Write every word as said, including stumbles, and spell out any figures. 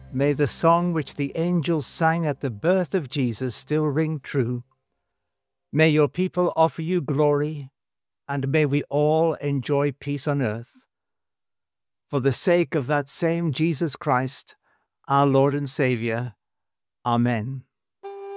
May the song which the angels sang at the birth of Jesus still ring true. May your people offer you glory, and may we all enjoy peace on earth. For the sake of that same Jesus Christ, our Lord and Savior. Amen.